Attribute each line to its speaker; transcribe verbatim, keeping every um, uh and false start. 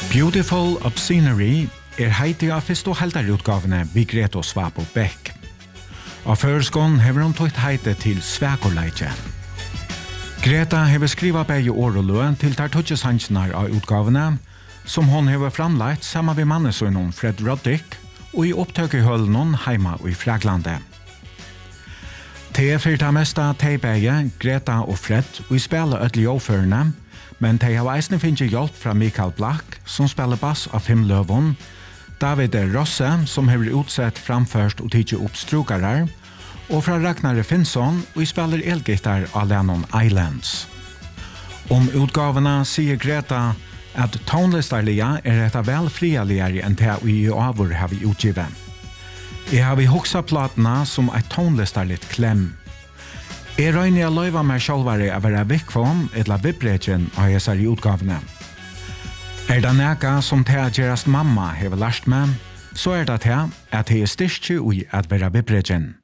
Speaker 1: Beautiful Obscenery er heiti av fyrst og heldarutgavene vi Greta Svabo Beck. Av førskån hever hun tøyt heite til Svækorleitje. Greta hever skriva begge år og løen til der tøtje sannsjonar av utgavene, som hon hever framlagt sammen med mannesønnen Fred Roddick og i opptøk i hølen heima og i Fraglande. Det er fyrta mesta teibege, Greta og Fred, og i spela ødelig overførende, men de har eisne finnet hjelp fra Mikael Black, som spiller bass av Fim Løvon, David Rosse, som har utsett framførst og tidsi opp strukarar, og fra Ragnar Finnsson, og spiller elgitar av Lennon Islands. Om utgavene sier Greta at tonlistarlia er etta vel frialigere enn det vi i avur har vi utgivet. Jeg har vi hoksa platene som et tonlistarligt klem. Jeg røyner jeg løyva meg sjálfare å være vikkvom eller vibbregen av hesar i utgavene. Er det neka som til at gerast mamma hever lært meg, så er det til at jeg er styrke ui at være vibbregen.